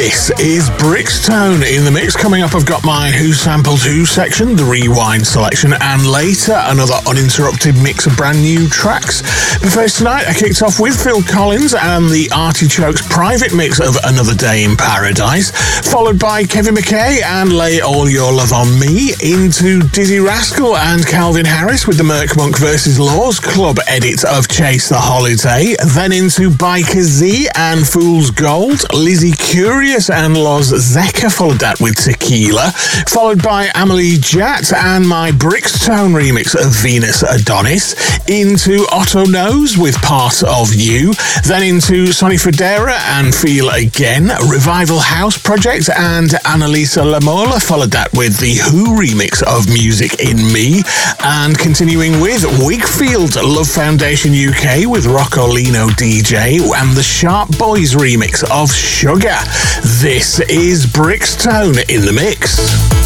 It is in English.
This is Brixtone in the mix. Coming up, I've got my Who Sampled Who section, the rewind selection, and later another uninterrupted mix of brand new tracks. But first tonight, I kicked off with Phil Collins and the Artichokes private mix of Another Day in Paradise, followed by Kevin McKay and Lay All Your Love on Me, into Dizzy Rascal and Calvin Harris with the Merc Monk vs. Laws Club edit of Chase the Holiday, then into Biker Z and Fool's Gold, Lizzie Curious and Loz Zeka followed that with Tequila, followed by Amelie Jatt and my Brixtone remix of Venus Adonis, into Otto Knows with Part of You, then into Sonny Fodera and Feel Again, Revival House Project and Annalisa Lamola followed that with the Who remix of Music in Me, and continuing with Wigfield Love Foundation UK with Roccolino DJ and the Sharp Boys remix of Sugar. This is Brixtone in the mix.